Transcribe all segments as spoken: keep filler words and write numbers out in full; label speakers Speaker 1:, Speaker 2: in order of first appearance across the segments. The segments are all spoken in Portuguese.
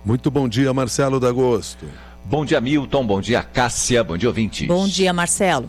Speaker 1: Muito bom dia, Marcelo D'Agosto.
Speaker 2: Bom dia, Milton. Bom dia, Cássia. Bom dia, ouvintes.
Speaker 3: Bom dia, Marcelo.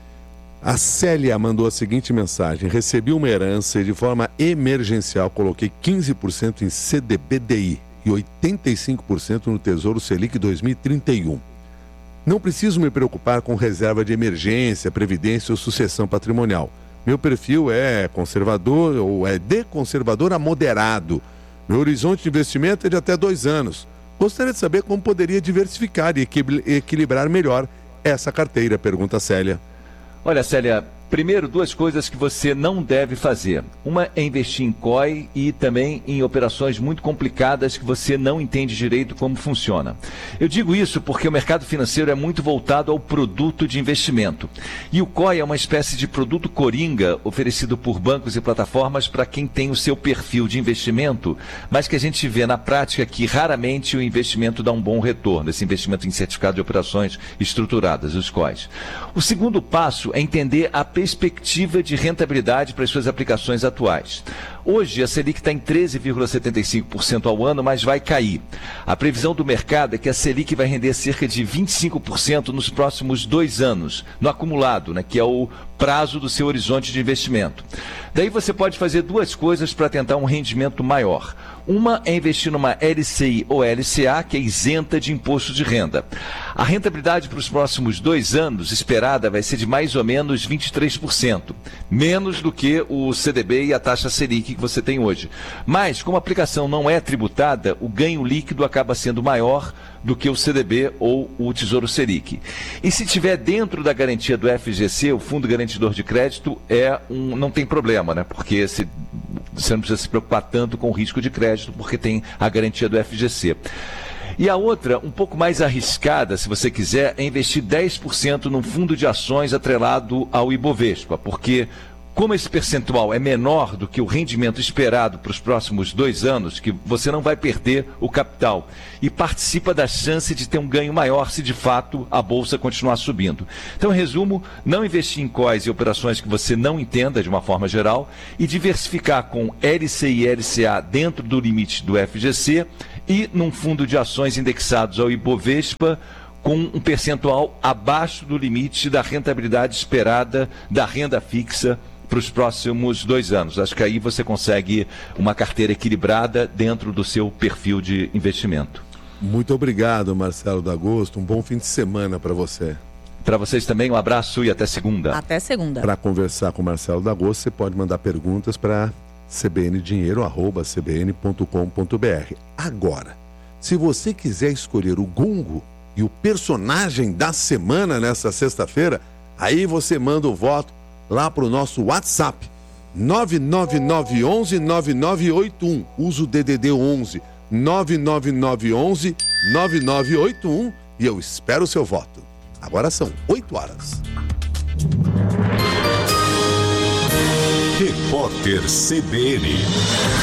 Speaker 1: A Célia mandou a seguinte mensagem: recebi uma herança e de forma emergencial coloquei quinze por cento em C D B D I e oitenta e cinco por cento no Tesouro Selic dois mil e trinta e um. Não preciso me preocupar com reserva de emergência, previdência ou sucessão patrimonial. Meu perfil é conservador ou é de conservador a moderado. Meu horizonte de investimento é de até dois anos. Gostaria de saber como poderia diversificar e equilibrar melhor essa carteira, pergunta a Célia.
Speaker 2: Olha, Célia, primeiro duas coisas que você não deve fazer. Uma é investir em C O I e também em operações muito complicadas que você não entende direito como funciona. Eu digo isso porque o mercado financeiro é muito voltado ao produto de investimento. E o C O I é uma espécie de produto coringa oferecido por bancos e plataformas para quem tem o seu perfil de investimento, mas que a gente vê na prática que raramente o investimento dá um bom retorno, esse investimento em certificado de operações estruturadas, os C O Is. O segundo passo é entender a perspectiva de rentabilidade para as suas aplicações atuais. Hoje, a Selic está em treze vírgula setenta e cinco por cento ao ano, mas vai cair. A previsão do mercado é que a Selic vai render cerca de vinte e cinco por cento nos próximos dois anos, no acumulado, né, que é o prazo do seu horizonte de investimento. Daí você pode fazer duas coisas para tentar um rendimento maior. Uma é investir numa L C I ou L C A, que é isenta de imposto de renda. A rentabilidade para os próximos dois anos esperada vai ser de mais ou menos vinte e três por cento, menos do que o C D B e a taxa Selic que você tem hoje. Mas, como a aplicação não é tributada, o ganho líquido acaba sendo maior do que o C D B ou o Tesouro Selic. E se tiver dentro da garantia do F G C, o Fundo Garantidor de Crédito, é um, não tem problema, né? Porque se, você não precisa se preocupar tanto com o risco de crédito, porque tem a garantia do F G C. E a outra, um pouco mais arriscada, se você quiser, é investir dez por cento num fundo de ações atrelado ao Ibovespa, porque como esse percentual é menor do que o rendimento esperado para os próximos dois anos, que você não vai perder o capital e participa da chance de ter um ganho maior se de fato a bolsa continuar subindo. Então, em resumo, não investir em C O Is e operações que você não entenda de uma forma geral e diversificar com L C I e L C A dentro do limite do F G C e num fundo de ações indexados ao Ibovespa com um percentual abaixo do limite da rentabilidade esperada da renda fixa para os próximos dois anos. Acho que aí você consegue uma carteira equilibrada dentro do seu perfil de investimento.
Speaker 1: Muito obrigado, Marcelo D'Agosto. Um bom fim de semana para você.
Speaker 2: Para vocês também, um abraço e até segunda.
Speaker 3: Até segunda.
Speaker 1: Para conversar com o Marcelo D'Agosto, você pode mandar perguntas para c b n dinheiro arroba c b n ponto com ponto b r. Agora, se você quiser escolher o gongo e o personagem da semana nessa sexta-feira, aí você manda o voto lá para o nosso WhatsApp, nove nove nove um um nove nove oito um. Usa o D D D onze, nove nove nove um um nove nove oito um e eu espero o seu voto. Agora são oito horas.
Speaker 4: Repórter C B N.